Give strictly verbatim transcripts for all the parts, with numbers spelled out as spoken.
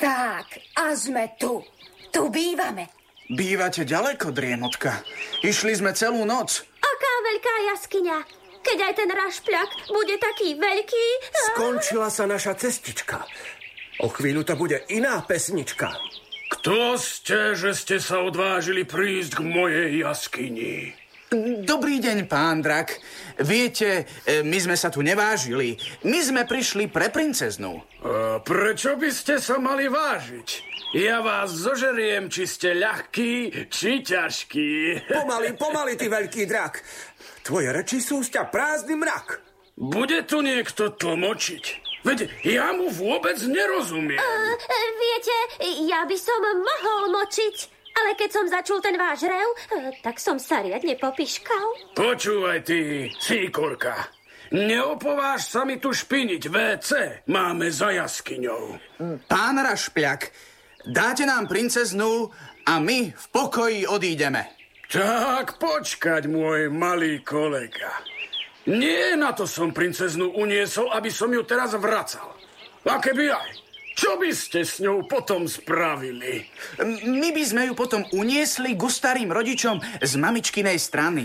Tak, a sme tu. Tu bývame. Bývate ďaleko, driemotka. Išli sme celú noc. Aká veľká jaskyňa. Keď aj ten rašpľak bude taký veľký... Skončila sa naša cestička. O chvíľu to bude iná pesnička. Kto ste, že ste sa odvážili prísť k mojej jaskyni? Dobrý deň, pán Drak. Viete, my sme sa tu nevážili. My sme prišli pre princeznu. A prečo by ste sa mali vážiť? Ja vás zožeriem, či ste ľahký, či ťažký. Pomaly, pomaly, ty veľký drak. Tvoje reči sú z ťa prázdny mrak. Bude tu niekto tlmočiť? Veď ja mu vôbec nerozumiem. Uh, viete, ja by som mohol močiť. Ale keď som začul ten váš rev, tak som sa riadne popiškal. Počúvaj ty, síkorka. Neopováž sa mi tu špiniť. vé cé máme za jaskyňou. Pán Rašpľak, dáte nám princeznu a my v pokoji odídeme. Tak počkať, môj malý kolega. Nie na to som princeznu uniesol, aby som ju teraz vracal. A keby aj... Čo by ste s ňou potom spravili? My by sme ju potom uniesli k starým rodičom z mamičkinej strany.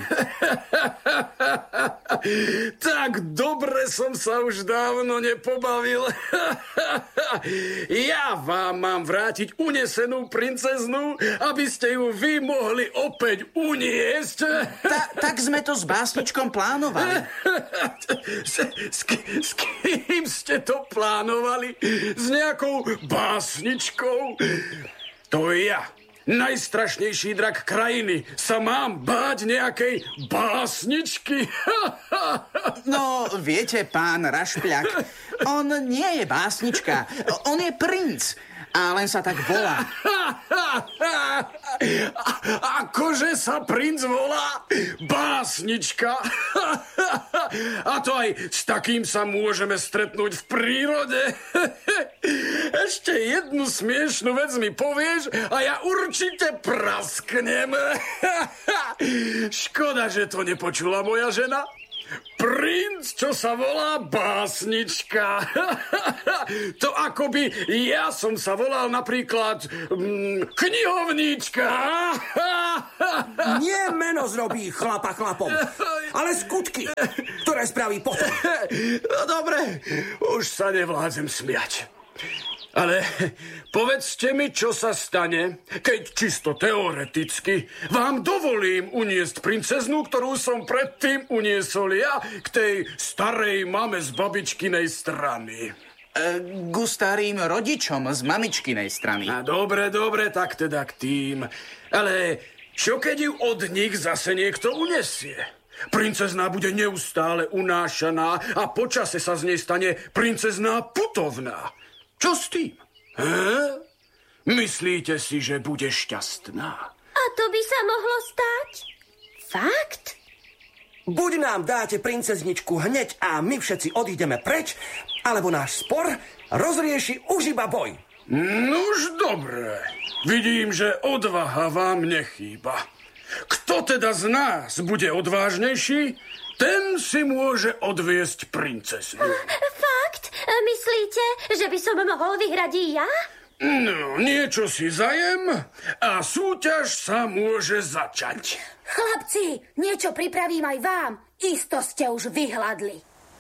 Tak dobre som sa už dávno nepobavil. Ja vám mám vrátiť unesenú princeznu, aby ste ju vy mohli opäť uniesť. Ta, tak sme to s básničkom plánovali. S, s, s kým ste to plánovali? S nejakou básničkou? To ja, najstrašnejší drak krajiny, sa mám báť nejakej básničky? No, viete, pán Rašpľak, on nie je básnička, on je princ. A len sa tak volá. Akože sa princ volá? Básnička? A to aj s takým sa môžeme stretnúť v prírode? Ešte jednu smiešnú vec mi povieš a ja určite prasknem. Škoda, že to nepočula moja žena. Princ, čo sa volá básnička. To akoby ja som sa volal napríklad mm, knihovníčka. Nie meno zrobí chlapa chlapom, ale skutky, ktoré spraví potom. No dobre, už sa nevládzem smiať. Ale povedzte mi, čo sa stane, keď čisto teoreticky vám dovolím uniesť princeznu, ktorú som predtým uniesol ja k tej starej mame z babičkinej strany. E, ku starým rodičom z mamičkinej strany. A dobre, dobre, tak teda k tým. Ale čo keď ju od nich zase niekto unesie? Princezná bude neustále unášaná a počase sa z nej stane princezná putovná. Čo s tým? He? Myslíte si, že bude šťastná? A to by sa mohlo stať? Fakt? Buď nám dáte princezničku hneď a my všetci odídeme preč, alebo náš spor rozrieši už iba boj. Nuž dobre. Vidím, že odvaha vám nechýba. Kto teda z nás bude odvážnejší, ten si môže odviesť princeznu. Fakt? Myslíte, že by som mohol vyhrať i ja? No, niečo si zajem a súťaž sa môže začať. Chlapci, niečo pripravím aj vám. Isto ste už vyhladli.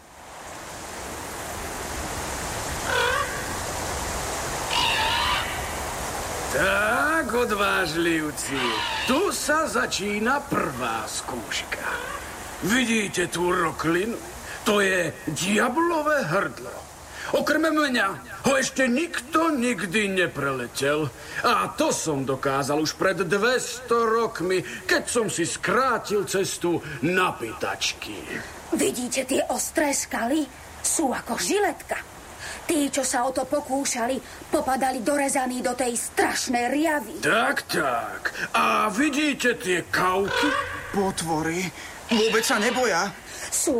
Tak, odvážlivci, tu sa začína prvá skúška. Vidíte tú roklinu? To je diablové hrdlo. Okrem mňa ho ešte nikto nikdy nepreletel. A to som dokázal už pred dvesto rokmi, keď som si skrátil cestu na pýtačky. Vidíte tie ostré skaly? Sú ako žiletka. Tí, čo sa o to pokúšali, popadali dorezaní do tej strašnej riavy. Tak, tak. A vidíte tie kauky? Potvory. Vôbec sa neboja. Sú tak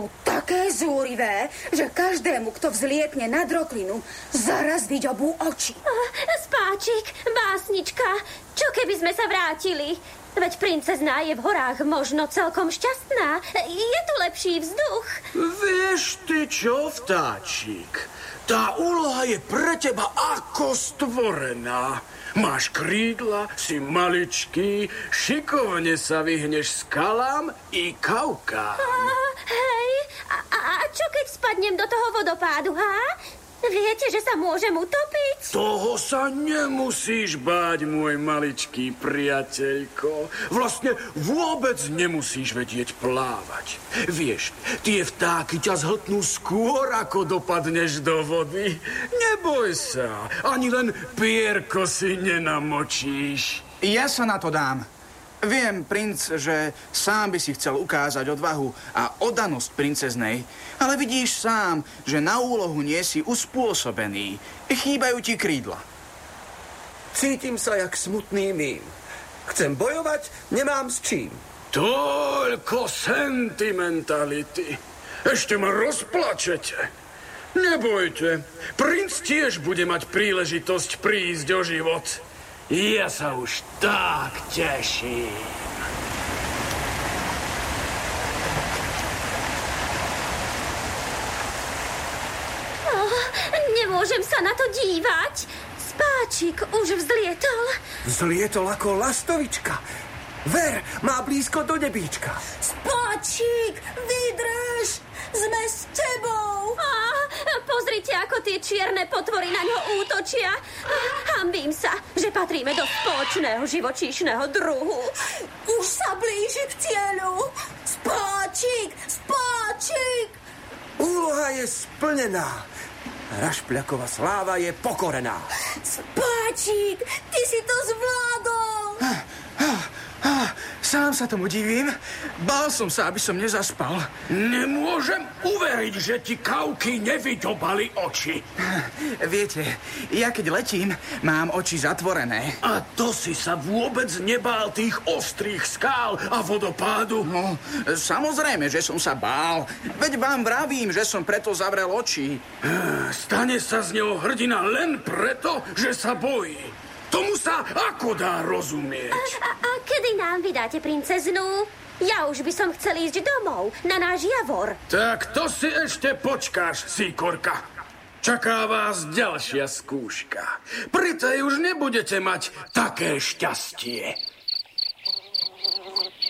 také zúrivé, že každému, kto vzlietne nad roklinu, zaraz vyďobú oči. Spáčik, básnička, čo keby sme sa vrátili? Veď princezná je v horách možno celkom šťastná. Je tu lepší vzduch. Vieš ty čo, vtáčik? Tá úloha je pre teba ako stvorená. Máš krídla, si maličký, šikovne sa vyhneš skalám i kavkám. Hej, a, a čo keď spadnem do toho vodopádu, há? Viete, že sa môžem utopiť? Toho sa nemusíš báť, môj maličký priateľko. Vlastne vôbec nemusíš vedieť plávať. Vieš, tie vtáky ťa zhltnú skôr, ako dopadneš do vody. Neboj sa, ani len pierko si nenamočíš. Ja sa na to dám. Viem, princ, že sám by si chcel ukázať odvahu a oddanosť princeznej, ale vidíš sám, že na úlohu nie si uspôsobený. Chýbajú ti krídla. Cítim sa jak smutný mím. Chcem bojovať, nemám s čím. Toľko sentimentality. Ešte ma rozplačete. Nebojte, princ tiež bude mať príležitosť prísť o život. Ja sa už tak teším. Oh, nemôžem sa na to dívať. Spáčik už vzlietol. Vzlietol ako lastovička. Ver, má blízko do nebíčka. Spáčik, vydrž! Sme s tebou! Á, pozrite, ako tie čierne potvory na ňo útočia. Hanbím sa, že patríme do spoločného živočíšneho druhu. Už sa blíži k cieľu. Spáčik, spáčik! Úloha je splnená. Rašpľaková sláva je pokorená. Spáčik, ty si to zvládol! Ah, ah, ah, sám sa tomu divím. Bál som sa, aby som nezaspal. Nemôžem uveriť, že ti kavky nevydobali oči. Viete, ja keď letím, mám oči zatvorené. A to si sa vôbec nebál tých ostrých skál a vodopádu? No, samozrejme, že som sa bál. Veď vám vravím, že som preto zavrel oči. Stane sa z neho hrdina len preto, že sa bojí. Tomu sa ako dá rozumieť? A, a kedy nám vydáte princeznú? Ja už by som chcel ísť domov, na náš javor. Tak to si ešte počkáš, síkorka. Čaká vás ďalšia skúška. Pri tej už nebudete mať také šťastie.